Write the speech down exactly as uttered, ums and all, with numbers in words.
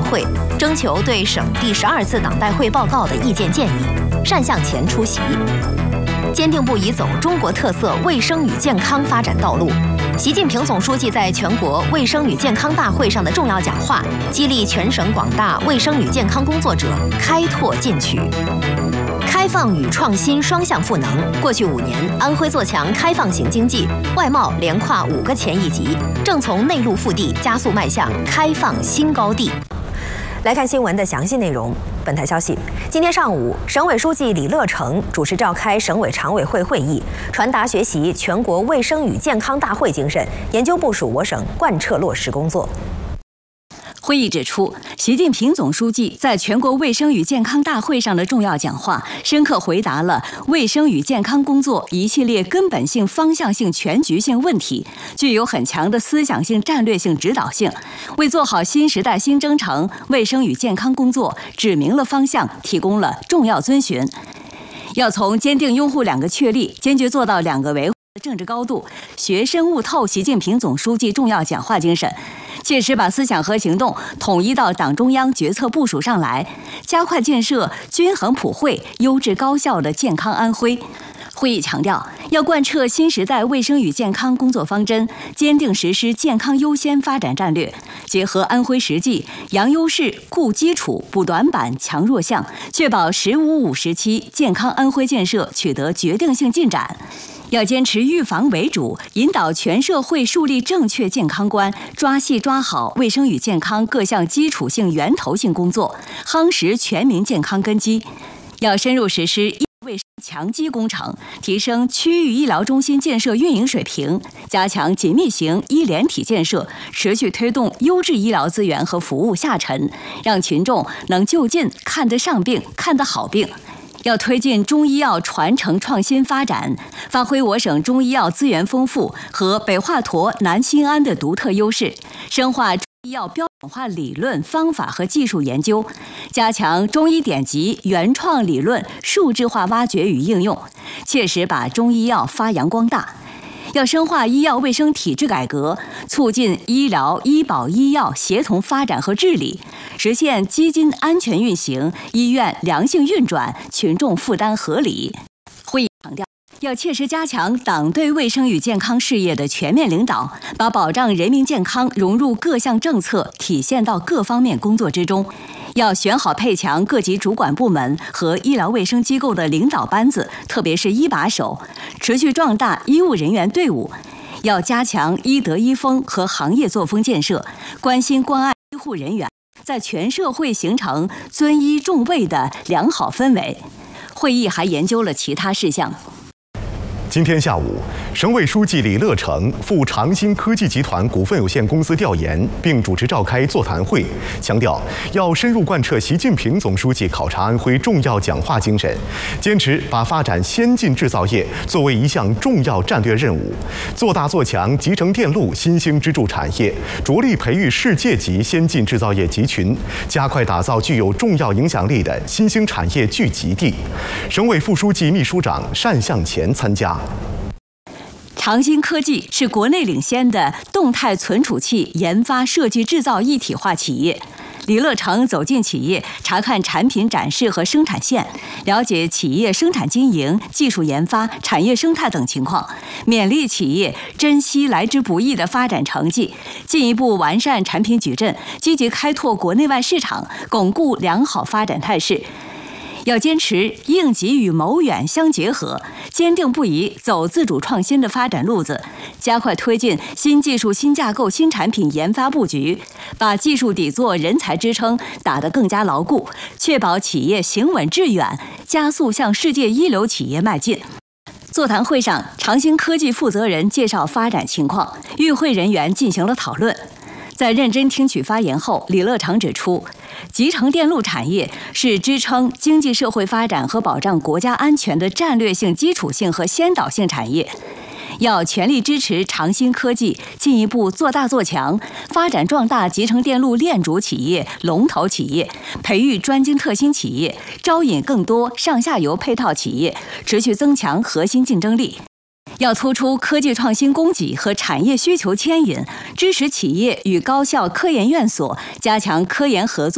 会，征求对省第十二次党代会报告的意见建议，单向前出席。坚定不移走中国特色卫生与健康发展道路。习近平总书记在全国卫生与健康大会上的重要讲话，激励全省广大卫生与健康工作者开拓进取。开放与创新双向赋能。过去五年，安徽做强开放型经济，外贸连跨五个前一级，正从内陆腹地加速迈向开放新高地。来看新闻的详细内容。本台消息，今天上午，省委书记李乐成主持召开省委常委会会议，传达学习全国卫生与健康大会精神，研究部署我省贯彻落实工作。 会议指出，习近平总书记在全国卫生与健康大会上的重要讲话，深刻回答了卫生与健康工作一系列根本性、方向性、全局性问题，具有很强的思想性、战略性指导性，为做好新时代新征程卫生与健康工作指明了方向，提供了重要遵循。要从坚定拥护两个确立，坚决做到两个维护的政治高度，学深悟透习近平总书记重要讲话精神，切实把思想和行动统一到党中央决策部署上来，加快建设均衡普惠、优质高效的健康安徽。会议强调，要贯彻新时代卫生与健康工作方针，坚定实施健康优先发展战略，结合安徽实际，扬优势、固基础、补短板、强弱项，确保“十五五”时期健康安徽建设取得决定性进展。要坚持预防为主，引导全社会树立正确健康观，抓细抓好卫生与健康各项基础性、源头性工作，夯实全民健康根基。要深入实施医卫生强基工程，提升区域医疗中心建设运营水平，加强紧密型医联体建设，持续推动优质医疗资源和服务下沉，让群众能就近看得上病、看得好病。要推进中医药传承创新发展，发挥我省中医药资源丰富和北华佗、南新安的独特优势，深化中医药标准化理论方法和技术研究，加强中医典籍原创理论数字化挖掘与应用，切实把中医药发扬光大。要深化医药卫生体制改革，促进医疗、医保、医药协同发展和治理，实现基金安全运行、医院良性运转、群众负担合理。会议强调，要切实加强党对卫生与健康事业的全面领导，把保障人民健康融入各项政策，体现到各方面工作之中。要选好配强各级主管部门和医疗卫生机构的领导班子，特别是一把手，持续壮大医务人员队伍。要加强医德医风和行业作风建设，关心关爱医护人员，在全社会形成尊医重卫的良好氛围。会议还研究了其他事项。 今天下午，省委书记李乐成赴长兴科技集团股份有限公司调研，并主持召开座谈会，强调要深入贯彻习近平总书记考察安徽重要讲话精神，坚持把发展先进制造业作为一项重要战略任务，做大做强集成电路新兴支柱产业，着力培育世界级先进制造业集群，加快打造具有重要影响力的新兴产业聚集地。省委副书记、秘书长单向前参加。 长兴科技是国内领先的动态存储器研发设计制造一体化企业。李乐成走进企业，查看产品展示和生产线，了解企业生产经营、技术研发、产业生态等情况，勉励企业珍惜来之不易的发展成绩，进一步完善产品矩阵，积极开拓国内外市场，巩固良好发展态势。要坚持应急与谋远相结合，坚定不移走自主创新的发展路子，加快推进新技术、新架构、新产品研发布局，把技术底座、人才支撑打得更加牢固，确保企业行稳致远，加速向世界一流企业迈进。座谈会上，长兴科技负责人介绍发展情况，与会人员进行了讨论。在认真听取发言后，李乐成指出，集成电路产业是支撑经济社会发展和保障国家安全的战略性、基础性和先导性产业，要全力支持长兴科技进一步做大做强，发展壮大集成电路链主企业、龙头企业，培育专精特新企业，招引更多上下游配套企业，持续增强核心竞争力。要突出科技创新供给和产业需求牵引，支持企业与高校科研院所加强科研合作。